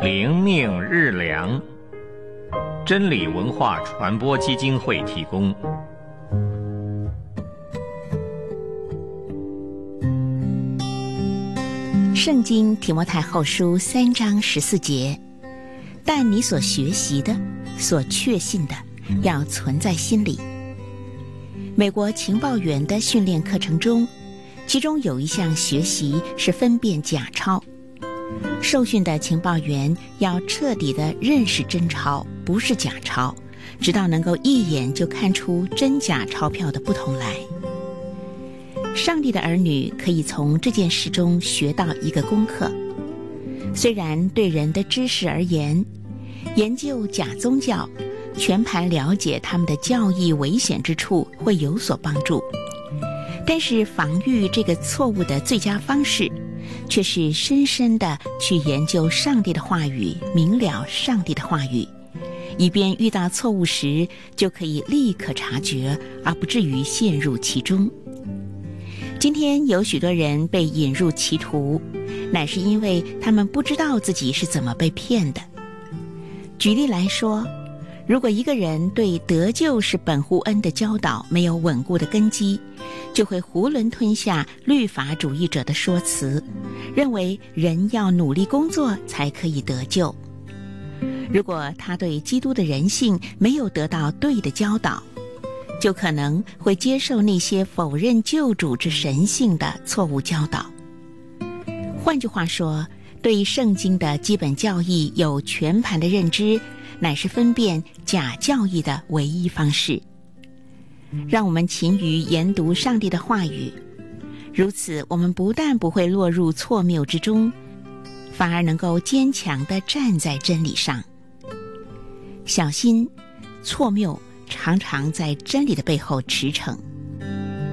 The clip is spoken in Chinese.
灵命日粮，真理文化传播基金会提供。 圣经提摩太后书3章14节，但你所学习的、所确信的，要存在心里。美国情报员的训练课程中，其中有一项学习是分辨假钞。受训的情报员要彻底地认识真钞不是假钞，直到能够一眼就看出真假钞票的不同来。上帝的儿女可以从这件事中学到一个功课。虽然对人的知识而言，研究假宗教，全盘了解他们的教义危险之处会有所帮助，但是防御这个错误的最佳方式，却是深深地去研究上帝的话语，明了上帝的话语，以便遇到错误时就可以立刻察觉，而不至于陷入其中。今天有许多人被引入歧途，乃是因为他们不知道自己是怎么被骗的。举例来说，如果一个人对得救是本乎恩的教导没有稳固的根基，就会囫囵吞下律法主义者的说辞，认为人要努力工作才可以得救。如果他对基督的人性没有得到对的教导，就可能会接受那些否认救主之神性的错误教导。换句话说，对圣经的基本教义有全盘的认知，乃是分辨假教义的唯一方式。让我们勤于研读上帝的话语，如此我们不但不会落入错谬之中，反而能够坚强地站在真理上。小心，错谬常常在真理的背后驰骋。